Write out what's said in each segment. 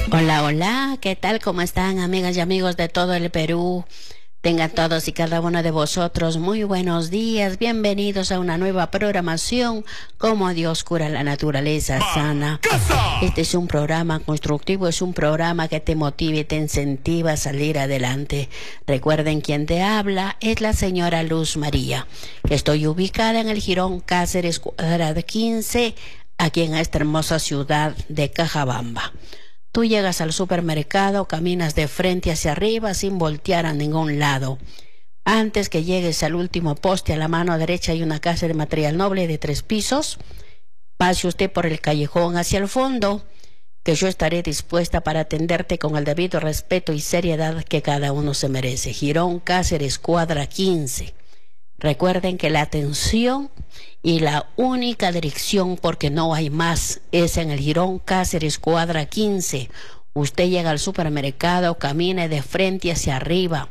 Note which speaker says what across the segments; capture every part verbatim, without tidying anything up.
Speaker 1: Hola, hola, ¿qué tal? ¿Cómo están, amigas y amigos de todo el Perú? Tengan todos y cada uno de vosotros muy buenos días. Bienvenidos a una nueva programación Como Dios cura la naturaleza sana. Este es un programa constructivo, es un programa que te motiva y te incentiva a salir adelante. Recuerden, quien te habla es la señora Luz María. Estoy ubicada en el Jirón Cáceres Cuadrada quince, aquí en esta hermosa ciudad de Cajabamba. Tú llegas al supermercado, caminas de frente hacia arriba sin voltear a ningún lado. Antes que llegues al último poste, a la mano derecha hay una casa de material noble de tres pisos. Pase usted por el callejón hacia el fondo, que yo estaré dispuesta para atenderte con el debido respeto y seriedad que cada uno se merece. Jirón Cáceres Cuadra quince. Recuerden que la atención y la única dirección, porque no hay más, es en el Jirón Cáceres Cuadra quince. Usted llega al supermercado, camine de frente hacia arriba.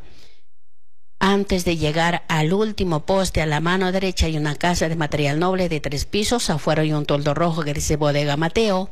Speaker 1: Antes de llegar al último poste, a la mano derecha hay una casa de material noble de tres pisos. Afuera hay un toldo rojo que dice Bodega Mateo.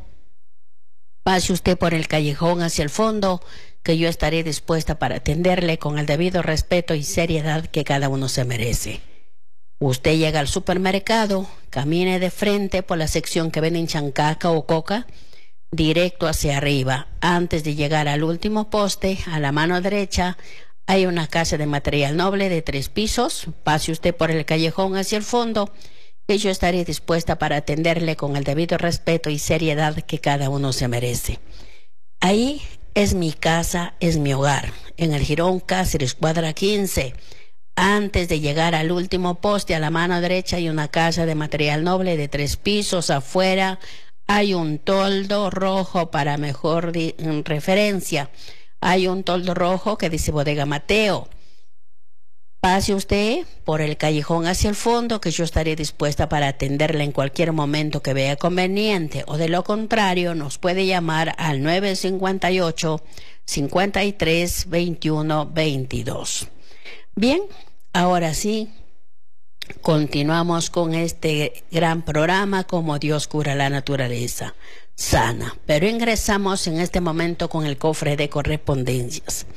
Speaker 1: Pase usted por el callejón hacia el fondo, que yo estaré dispuesta para atenderle con el debido respeto y seriedad que cada uno se merece. Usted llega al supermercado, camine de frente por la sección que venden chancaca o coca, directo hacia arriba. Antes de llegar al último poste, a la mano derecha, hay una casa de material noble de tres pisos. Pase usted por el callejón hacia el fondo, que yo estaré dispuesta para atenderle con el debido respeto y seriedad que cada uno se merece. Ahí es mi casa, es mi hogar, en el Jirón Cáceres Cuadra quince. Antes de llegar al último poste, a la mano derecha hay una casa de material noble de tres pisos. Afuera hay un toldo rojo para mejor referencia. Hay un toldo rojo que dice Bodega Mateo. Pase usted por el callejón hacia el fondo, que yo estaré dispuesta para atenderla en cualquier momento que vea conveniente, o de lo contrario nos puede llamar al nueve cinco ocho, cinco tres, veintiuno veintidós. Bien, ahora sí, continuamos con este gran programa Como Dios cura la naturaleza sana, pero ingresamos en este momento con el cofre de correspondencias.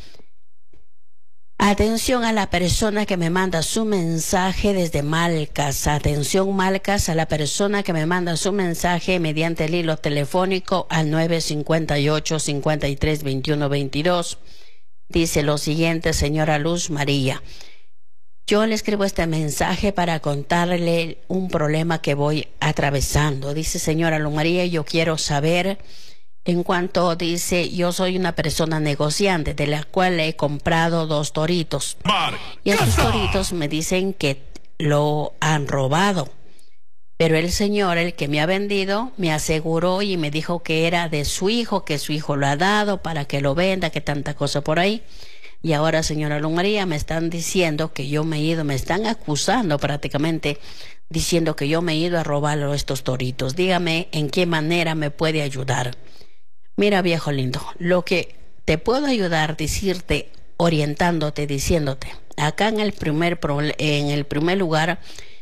Speaker 1: Atención a la persona que me manda su mensaje desde Malcas. Atención, Malcas, a la persona que me manda su mensaje mediante el hilo telefónico al nueve cinco ocho, cinco tres, veintiuno veintidós. Dice lo siguiente, señora Luz María. Yo le escribo este mensaje para contarle un problema que voy atravesando. Dice, señora Luz María, yo quiero saber... En cuanto dice, yo soy una persona negociante de la cual he comprado dos toritos. Y estos toritos me dicen que lo han robado. Pero el señor, el que me ha vendido, me aseguró y me dijo que era de su hijo, que su hijo lo ha dado para que lo venda, que tanta cosa por ahí. Y ahora, señora Luz María, me están diciendo que yo me he ido, me están acusando prácticamente, diciendo que yo me he ido a robar estos toritos. Dígame en qué manera me puede ayudar. Mira, viejo lindo, lo que te puedo ayudar, decirte, orientándote, diciéndote, acá en el primer, en el primer lugar,